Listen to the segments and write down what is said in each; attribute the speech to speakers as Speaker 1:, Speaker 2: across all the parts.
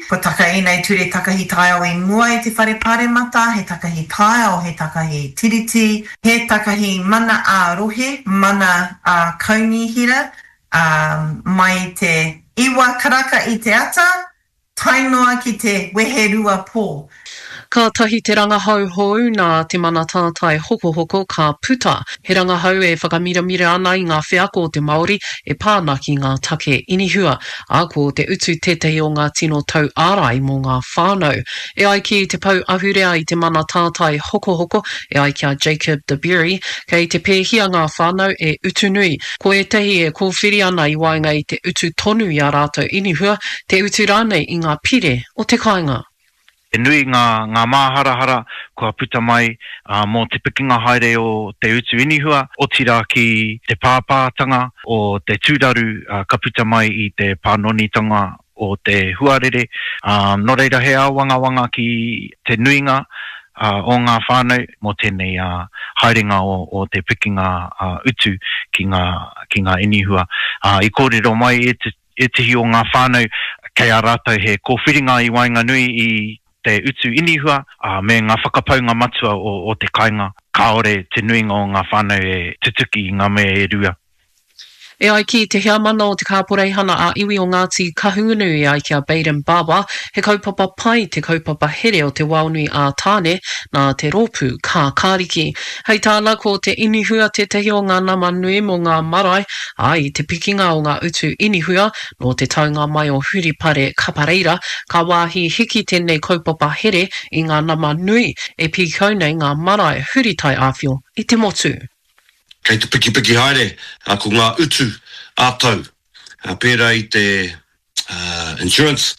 Speaker 1: Ko taka i nei ture takahi tae o I mua I te whare pāremata, he takahi tae o he takahi tiriti, he takahi mana a rohe, mana a kaunihira, mai te iwa karaka I te ata, tainoa ki te weherua pō.
Speaker 2: Ka tahi te rangahau nā te mana tātai hoko ka puta. He rangahau e whakamiramira ana I ngā whiako o te Māori e pāna ki ngā take inihua. A ko te utu tētahi o ngā tino tau ārai mō ngā whānau. E ai ki te pau ahurea I te mana tātai hoko e ai kia Jacob de Bury. Kei te pēhia ngā whānau e utu nui. Ko e tehi e kōwhiri ana I waenga I te utu tonu I a rātou inihua, te utu rānei I ngā pire o te kāinga.
Speaker 3: E nui ngā māharahara kua puta mai mō te pikinga haere o te utu inihua, o tira ki te pāpātanga o te tūraru ka puta mai I te pānonitanga o te huarere. No reira he wanga ki te nuinga o ngā whānau mō tēnei haerenga o te pikinga utu ki ngā inihua. I kōrero mai e tehi o ngā whānau kei a rātou he kōwhiringa I waenga nui I te utu inihua, me ngā whakapaunga matua o te kāinga. Kāore te nuinga o ngā whānau e tutuki I ngā mea e rua.
Speaker 2: E ai ki te hea mana o te kāporeihana a iwi o Ngāti Kahungunu e ai kia Baden Baba, he kaupapa pai te kaupapa here o te waunui a tāne nā te rōpū kā kāriki. Hei tāna ko te inihua te tehi o ngā nama nui mo ngā marae, ai te pikinga o ngā utu inihua, no te taunga mai o Huripare Kapareira, ka wāhi hiki tēnei kaupapa here I ngā nama nui e pīkau nei ngā marae huritai āwhio I te motu.
Speaker 4: Kei te piki haere, ko ngā utu ātau, pērā I te insurance,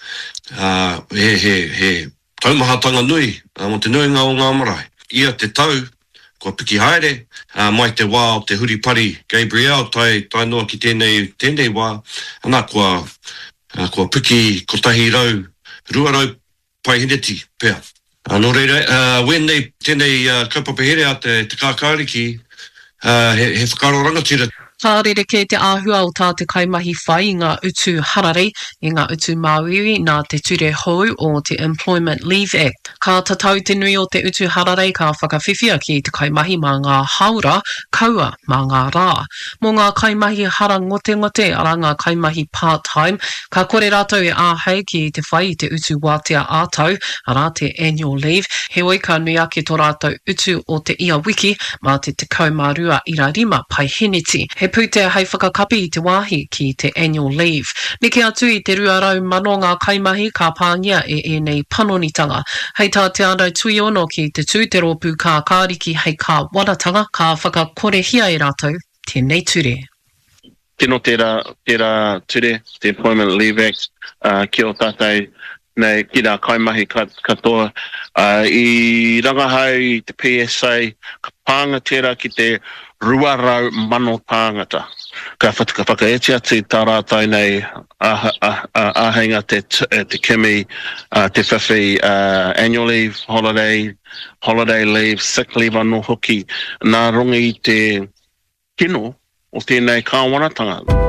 Speaker 4: he taumahatanga nui, mo te nuinga o ngā marae. Ia te tau, kua piki haere, mai te wā o te Huripari Gabriel, tai noa ki tēnei wā, ana kua piki kotahi ruarau pai hineti, pēr. Nō reira, wēnei tēnei kaupapa here a te kākāriki, he whakaroranga tira.
Speaker 2: Ka rereke te āhua o tā te kaimahi whai I ngā utu harare, I ngā utu māwiwi nā te ture hou o te Employment Leave Act. Ka tatau te nui o te utu harare ka whakawhiwhia ki te kaimahi mā ngā haura, kaua mā ngā rā. Mō ngā kaimahi hara ngote ara ngā kaimahi part-time, ka kore rātou e āhei ki te whai I te utu wātea ātau, ara te annual leave, he oi ka nui ake tō rātou utu o te ia wiki, mā te kaumārua irarima pai hiniti. He pūtea hei whakakapi I te wāhi ki te annual leave. Neke atu I te ruarau mano ngā kaimahi ka pāngia e nei panonitanga. Hei tā te anau tui ono ki te tū te rōpū kā kāriki hei kā waratanga ka whakakorehia e rātou tēnei ture.
Speaker 5: Tino tērā ture, te Employment Leave Act, ki o tātai nei ki rā kaimahi katoa. I rangahau I te PSA, ka pānga tērā ki te ruarau mano tāngata. Ka whakaeti atu tā rātai nei āhenga te kimi, te whiwhi annual leave, holiday leave, sick leave anō hoki. Nā rongi I te kino o tēnei kāwanatanga.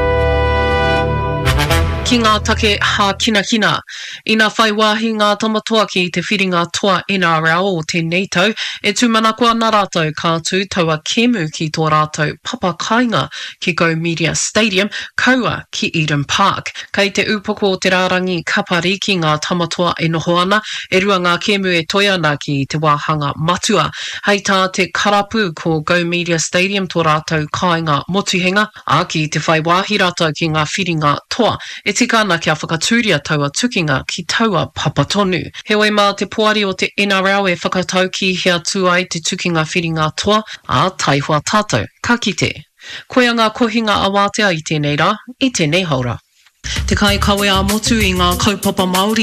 Speaker 5: Ki ngā take hā kina. Ina whai wāhi ngā tamatoa ki te whiringa toa NRL o tēnei tau, e tūmanakua nā rātou ka tū taua kēmu ki tō rātou papa kāinga ki Go Media Stadium, kaua ki Eden Park. Kei te upoko o te rārangi kapari ki ngā tamatoa e noho ana, e rua ngā kēmu e toia ana ki te wāhanga matua. Hei tā te karapu ko Go Media Stadium tō rātou kāinga motuhenga, a ki te whai wāhi rātou ki ngā whiringa toa, e tika ana kia whakatūria taua tukinga ki taua papatonu. Heoi mā te poari o te NRL e whakatau ki hea tu ai te tukinga whiringa toa a taihua tātou. Ka kite. Koe ngā kohinga a wātea I tēnei rā, I tēnei haura. Te kai kawe a motu I ngā kaupapa Māori